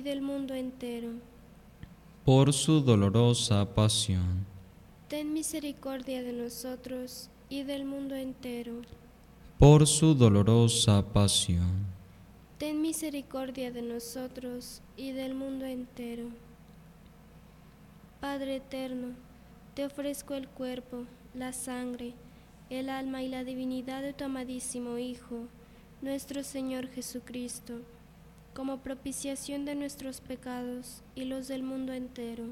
del mundo entero. Por su dolorosa pasión, Ten misericordia de nosotros y del mundo entero. por su dolorosa pasión, Ten misericordia de nosotros y del mundo entero. Padre eterno, te ofrezco el cuerpo, la sangre, el alma y la divinidad de tu amadísimo Hijo, nuestro Señor Jesucristo, como propiciación de nuestros pecados y los del mundo entero.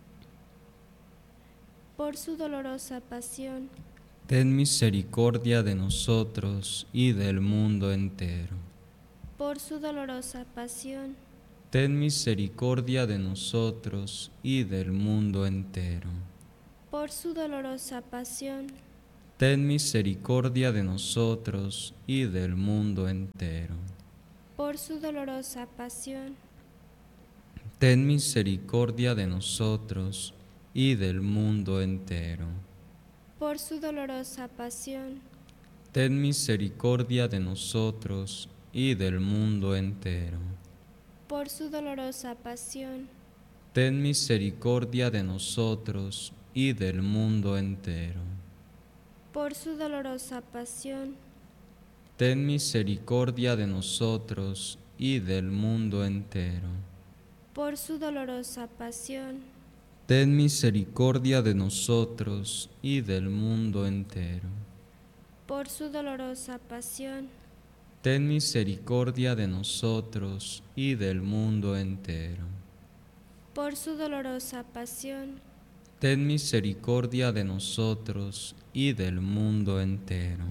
Por su dolorosa pasión, ten misericordia de nosotros y del mundo entero. por su dolorosa pasión, Ten misericordia de nosotros y del mundo entero. por su dolorosa pasión, Ten misericordia de nosotros y del mundo entero. por su dolorosa pasión, Ten misericordia de nosotros y del mundo entero. por su dolorosa pasión, Ten misericordia de nosotros y del mundo entero. por su dolorosa pasión, Ten misericordia de nosotros y del mundo entero. por su dolorosa pasión, Ten misericordia de nosotros y del mundo entero. por su dolorosa pasión, Ten misericordia de nosotros y del mundo entero. por su dolorosa pasión, Ten misericordia de nosotros y del mundo entero. por su dolorosa pasión, Ten misericordia de nosotros y del mundo entero.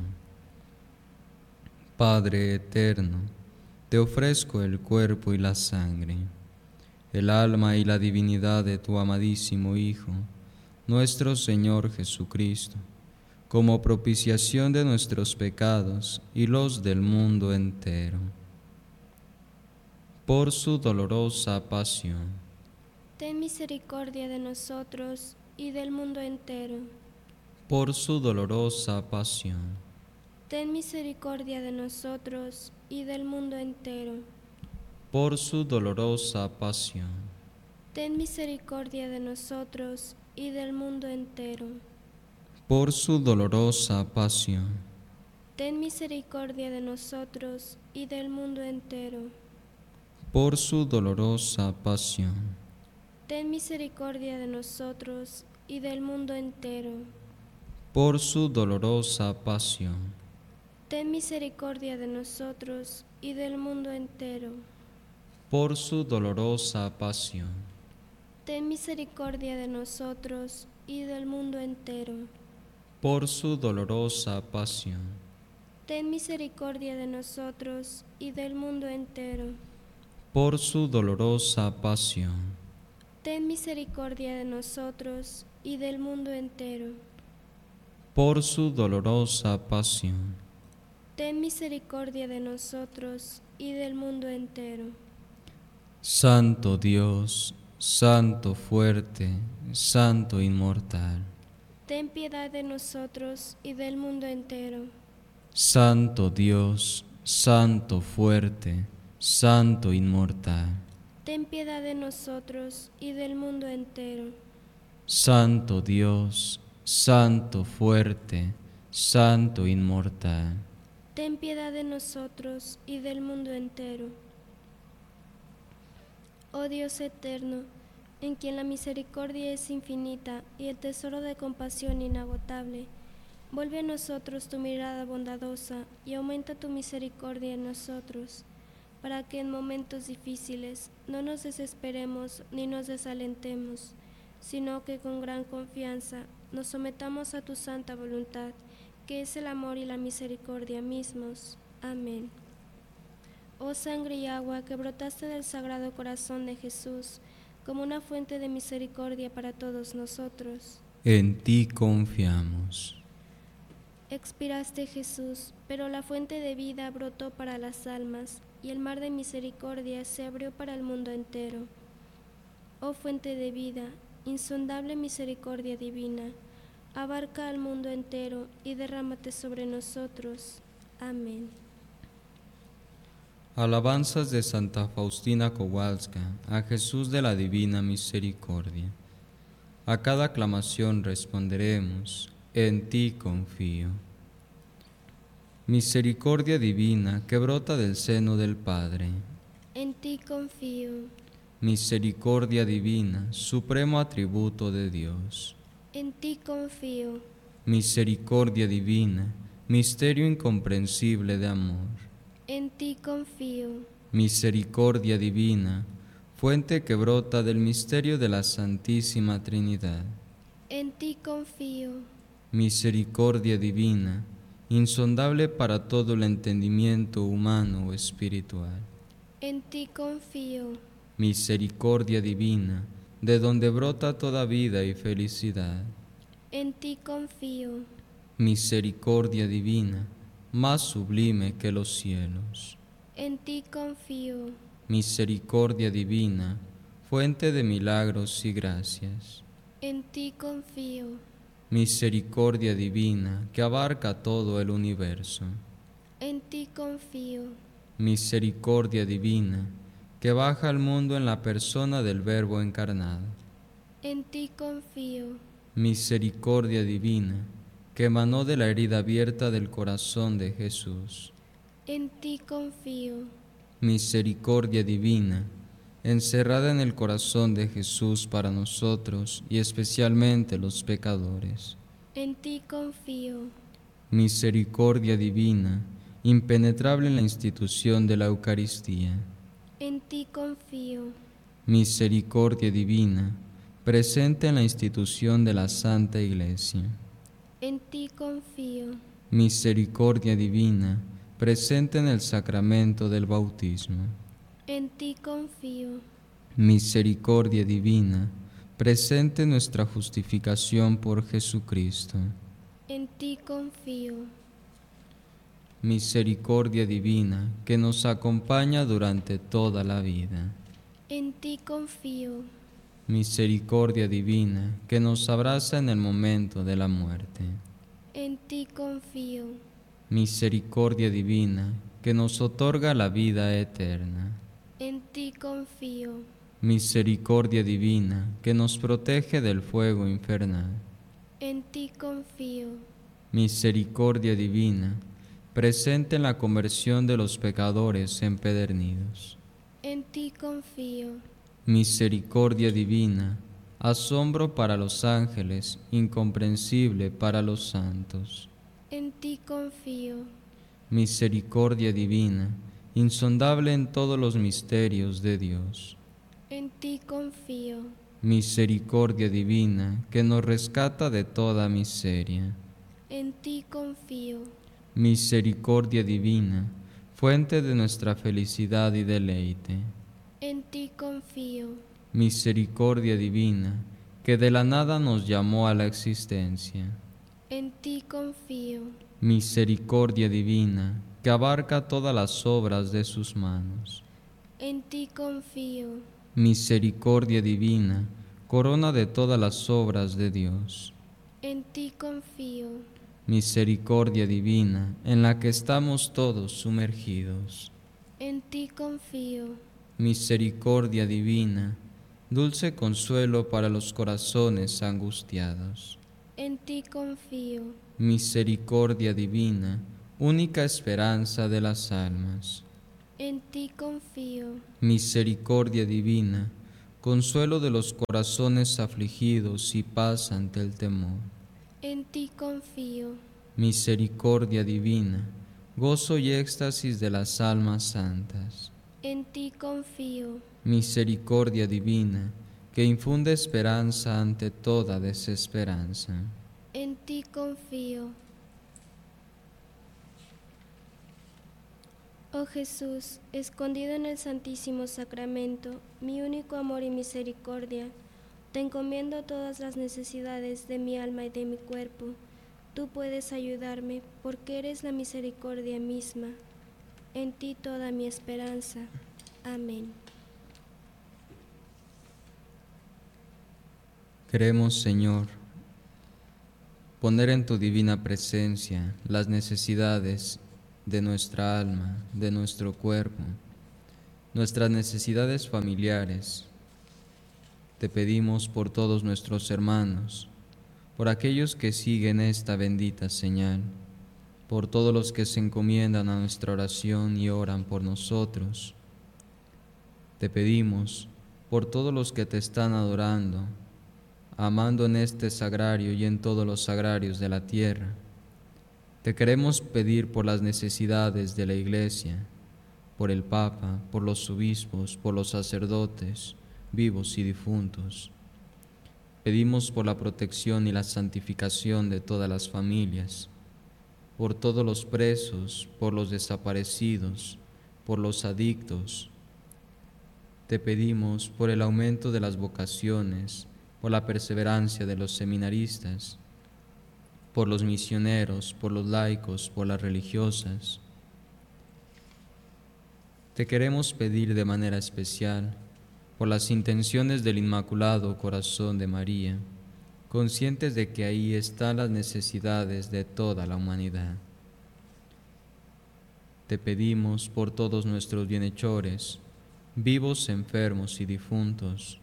Padre eterno, te ofrezco el cuerpo y la sangre, el alma y la divinidad de tu amadísimo Hijo, nuestro Señor Jesucristo, como propiciación de nuestros pecados y los del mundo entero. Por su dolorosa pasión, ten misericordia de nosotros y del mundo entero. por su dolorosa pasión, Ten misericordia de nosotros y del mundo entero. por su dolorosa pasión, Ten misericordia de nosotros y del mundo entero. por su dolorosa pasión, Ten misericordia de nosotros y del mundo entero. por su dolorosa pasión, Ten misericordia de nosotros y del mundo entero. por su dolorosa pasión, Ten misericordia de nosotros y del mundo entero. por su dolorosa pasión, Ten misericordia de nosotros y del mundo entero. por su dolorosa pasión, Ten misericordia de nosotros y del mundo entero. por su dolorosa pasión, Ten misericordia de nosotros y del mundo entero. por su dolorosa pasión, Ten misericordia de nosotros y del mundo entero. Santo Dios, Santo fuerte, Santo inmortal, Ten piedad de nosotros y del mundo entero. Santo Dios, Santo fuerte, Santo inmortal, Ten piedad de nosotros y del mundo entero. Santo Dios, Santo fuerte, Santo inmortal, Ten piedad de nosotros y del mundo entero. Oh Dios eterno, en quien la misericordia es infinita y el tesoro de compasión inagotable, vuelve a nosotros tu mirada bondadosa y aumenta tu misericordia en nosotros, para que en momentos difíciles no nos desesperemos ni nos desalentemos, sino que con gran confianza nos sometamos a tu santa voluntad, que es el amor y la misericordia mismos. Amén. Oh sangre y agua que brotaste del Sagrado Corazón de Jesús, como una fuente de misericordia para todos nosotros. en ti confiamos. Expiraste, Jesús, pero la fuente de vida brotó para las almas, y el mar de misericordia se abrió para el mundo entero. Oh fuente de vida, insondable misericordia divina, abarca al mundo entero y derrámate sobre nosotros. Amén. Alabanzas de Santa Faustina Kowalska a Jesús de la Divina Misericordia. A cada aclamación responderemos, en ti confío. Misericordia divina que brota del seno del Padre. En ti confío. Misericordia divina, supremo atributo de Dios. En ti confío. Misericordia divina, misterio incomprensible de amor. En ti confío. Misericordia divina, fuente que brota del misterio de la Santísima Trinidad. En ti confío. Misericordia divina, insondable para todo el entendimiento humano o espiritual. En ti confío. Misericordia divina, de donde brota toda vida y felicidad. En ti confío. Misericordia divina, más sublime que los cielos. En ti confío. Misericordia divina, fuente de milagros y gracias. En ti confío. Misericordia divina, que abarca todo el universo. En ti confío. Misericordia divina, que baja al mundo en la persona del Verbo encarnado. En ti confío. Misericordia divina, que emanó de la herida abierta del corazón de Jesús. En ti confío. Misericordia divina, encerrada en el corazón de Jesús para nosotros y especialmente los pecadores. En ti confío. Misericordia divina, impenetrable en la institución de la Eucaristía. En ti confío. Misericordia divina, presente en la institución de la Santa Iglesia. En ti confío. Misericordia divina, presente en el sacramento del bautismo. En ti confío. Misericordia divina, presente en nuestra justificación por Jesucristo. En ti confío. Misericordia divina, que nos acompaña durante toda la vida. En ti confío. Misericordia divina, que nos abraza en el momento de la muerte. En ti confío. Misericordia divina, que nos otorga la vida eterna. En ti confío. Misericordia divina, que nos protege del fuego infernal. En ti confío. Misericordia divina, presente en la conversión de los pecadores empedernidos. En ti confío. Misericordia divina, asombro para los ángeles, incomprensible para los santos. En ti confío. Misericordia divina, insondable en todos los misterios de Dios. En ti confío. Misericordia divina, que nos rescata de toda miseria. En ti confío. Misericordia divina, fuente de nuestra felicidad y deleite. En ti confío. Misericordia divina, que de la nada nos llamó a la existencia. En ti confío. Misericordia divina, que abarca todas las obras de sus manos. En ti confío. Misericordia divina, corona de todas las obras de Dios. En ti confío. Misericordia divina, en la que estamos todos sumergidos. En ti confío. Misericordia divina, dulce consuelo para los corazones angustiados. En ti confío. Misericordia divina, única esperanza de las almas. En ti confío. Misericordia divina, consuelo de los corazones afligidos y paz ante el temor. En ti confío. Misericordia divina, gozo y éxtasis de las almas santas. En ti confío. Misericordia divina, que infunde esperanza ante toda desesperanza. En ti confío. Oh Jesús, escondido en el Santísimo Sacramento, mi único amor y misericordia, te encomiendo todas las necesidades de mi alma y de mi cuerpo. Tú puedes ayudarme porque eres la misericordia misma. En ti toda mi esperanza. Amén. Queremos, Señor, poner en tu divina presencia las necesidades de nuestra alma, de nuestro cuerpo, nuestras necesidades familiares. Te pedimos por todos nuestros hermanos, por aquellos que siguen esta bendita señal, por todos los que se encomiendan a nuestra oración y oran por nosotros. Te pedimos por todos los que te están adorando, amando en este sagrario y en todos los sagrarios de la tierra. Te queremos pedir por las necesidades de la Iglesia, por el Papa, por los obispos, por los sacerdotes, vivos y difuntos. Pedimos por la protección y la santificación de todas las familias, por todos los presos, por los desaparecidos, por los adictos. Te pedimos por el aumento de las vocaciones, por la perseverancia de los seminaristas, por los misioneros, por los laicos, por las religiosas. Te queremos pedir de manera especial por las intenciones del Inmaculado Corazón de María, conscientes de que ahí están las necesidades de toda la humanidad. Te pedimos por todos nuestros bienhechores, vivos, enfermos y difuntos.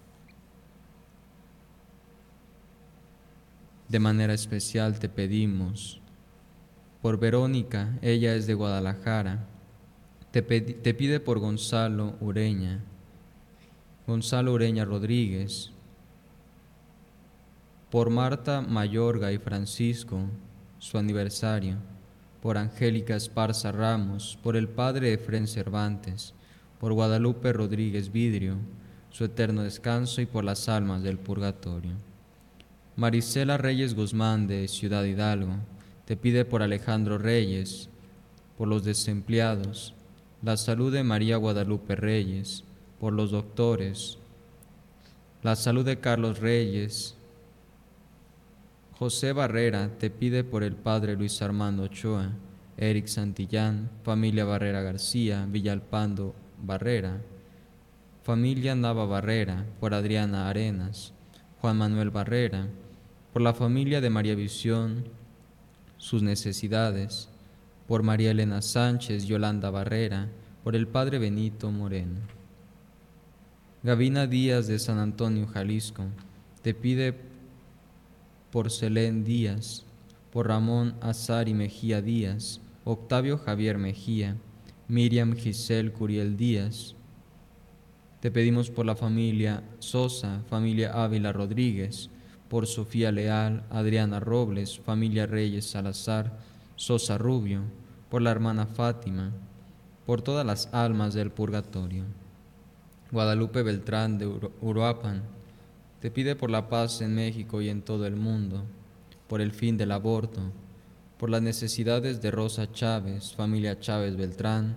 De manera especial te pedimos por Verónica, ella es de Guadalajara. Te pide por Gonzalo Ureña Rodríguez, por Marta Mayorga y Francisco, su aniversario, por Angélica Esparza Ramos, por el Padre Efrén Cervantes, por Guadalupe Rodríguez Vidrio, su eterno descanso, y por las almas del purgatorio. Marisela Reyes Guzmán de Ciudad Hidalgo te pide por Alejandro Reyes, por los desempleados, la salud de María Guadalupe Reyes, por los doctores, la salud de Carlos Reyes. José Barrera te pide por el Padre Luis Armando Ochoa, Eric Santillán, familia Barrera García, Villalpando Barrera, familia Nava Barrera, por Adriana Arenas, Juan Manuel Barrera, por la familia de María Visión, sus necesidades, por María Elena Sánchez, Yolanda Barrera, por el Padre Benito Moreno. Gavina Díaz de San Antonio, Jalisco, te pide por Selén Díaz, por Ramón Azar y Mejía Díaz, Octavio Javier Mejía, Miriam Giselle Curiel Díaz. Te pedimos por la familia Sosa, familia Ávila Rodríguez, por Sofía Leal, Adriana Robles, familia Reyes Salazar, Sosa Rubio, por la hermana Fátima, por todas las almas del purgatorio. Guadalupe Beltrán de Uruapan te pide por la paz en México y en todo el mundo, por el fin del aborto, por las necesidades de Rosa Chávez, familia Chávez Beltrán,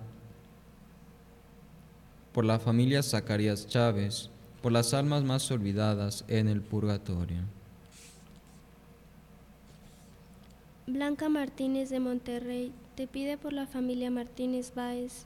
por la familia Zacarías Chávez, por las almas más olvidadas en el purgatorio. Blanca Martínez de Monterrey te pide por la familia Martínez Báez,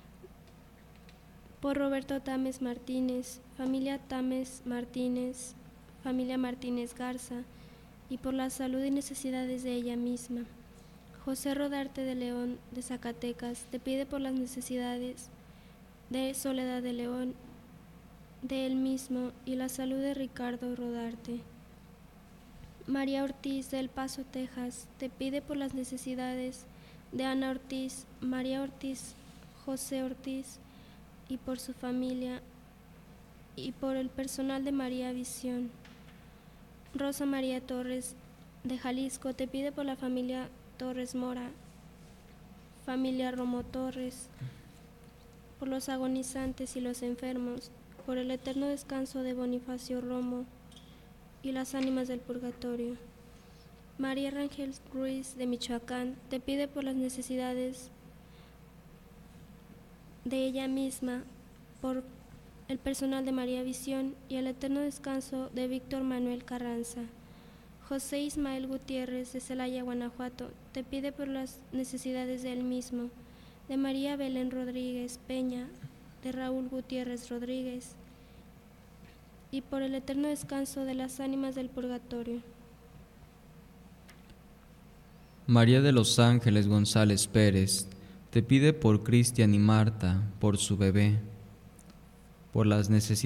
por Roberto Tames Martínez, familia Tames Martínez, familia Martínez Garza, y por la salud y necesidades de ella misma. José Rodarte de León de Zacatecas te pide por las necesidades de Soledad de León, de él mismo, y la salud de Ricardo Rodarte. María Ortiz de El Paso, Texas, te pide por las necesidades de Ana Ortiz, María Ortiz, José Ortiz, y por su familia, y por el personal de María Visión. Rosa María Torres de Jalisco te pide por la familia Torres Mora, familia Romo Torres, por los agonizantes y los enfermos, por el eterno descanso de Bonifacio Romo y las ánimas del purgatorio. María Rangel Ruiz de Michoacán te pide por las necesidades de ella misma, por el personal de María Visión y el eterno descanso de Víctor Manuel Carranza. José Ismael Gutiérrez de Celaya, Guanajuato, te pide por las necesidades de él mismo, de María Belén Rodríguez Peña, de Raúl Gutiérrez Rodríguez, y por el eterno descanso de las ánimas del purgatorio. María de los Ángeles González Pérez te pide por Cristian y Marta, por su bebé, por las necesidades